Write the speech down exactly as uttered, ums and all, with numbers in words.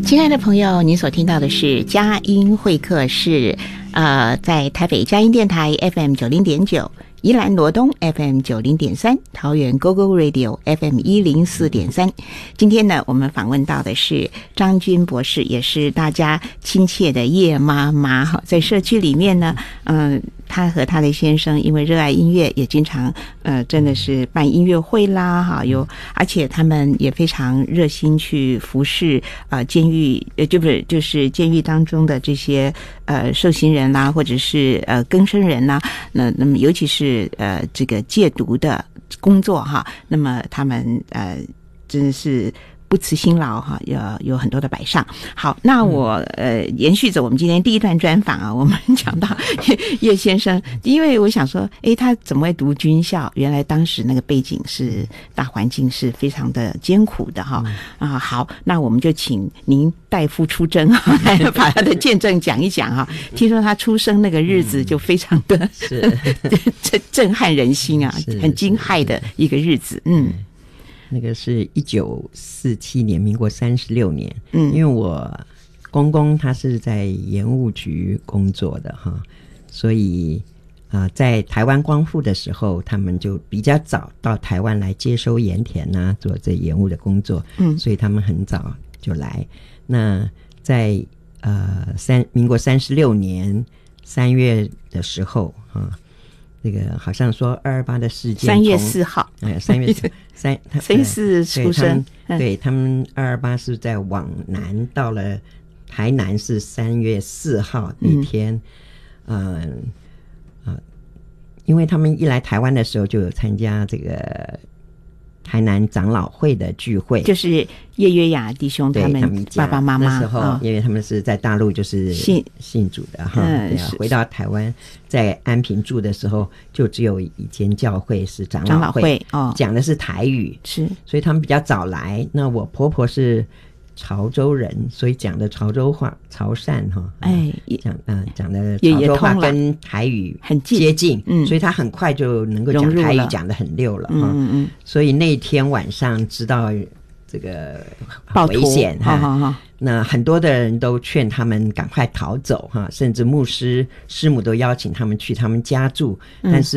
亲爱的朋友，您所听到的是佳音会客室，呃，在台北佳音电台 F M 九零点九，宜兰罗东 F M 九零点三，桃园 Go Go Radio F M 一零四点三。今天呢，我们访问到的是张君博士，也是大家亲切的叶妈妈哈。在社区里面呢，嗯、呃，她和她的先生因为热爱音乐，也经常呃，真的是办音乐会啦哈。有，而且他们也非常热心去服侍呃监狱呃，就不是就是监狱当中的这些呃受刑人啦，或者是呃更生人啦。那那么尤其是呃这个戒毒的工作哈，那么他们呃真的是不辞辛劳哈，有有很多的摆上。好，那我呃延续着我们今天第一段专访啊，我们讲到叶先生，因为我想说，诶，他怎么会读军校？原来当时那个背景是大环境是非常的艰苦的哈。嗯、啊，好，那我们就请您代父出征哈，来把他的见证讲一讲哈。听说他出生那个日子就非常的是震震撼人心啊，很惊骇的一个日子，嗯。 那个是一九四七年，民国三十六年。嗯，因为我公公他是在盐务局工作的哈，所以啊、呃，在台湾光复的时候，他们就比较早到台湾来接收盐田呐、啊，做这盐务的工作。嗯，所以他们很早就来。那在呃三民国三十六年三月的时候啊。这个好像说二二八的事件， 三月四号， 哎，三月四三， 三月四出生， 对他们二二八是在往南，到了台南是三月四号那天，嗯呃、呃，因为他们一来台湾的时候就有参加这个台南长老会的聚会， 就是叶约雅弟兄他们爸爸妈妈那时候、哦，因为他们是在大陆就是信信主的哈、嗯啊，回到台湾在安平住的时候，就只有一间教会是长老会， 长老会哦， 讲的是台语， 是， 所以他们比较早来。那我婆婆是潮州人，所以讲的潮州话、潮汕哈，哎，讲嗯、呃、讲的潮州话跟台语很接近，嗯，所以她很快就能够讲台语讲得很溜了，嗯嗯嗯。所以那天晚上知道这个危险哈，好好好，那很多的人都劝他们赶快逃走哈，甚至牧师师母都邀请他们去他们家住，但是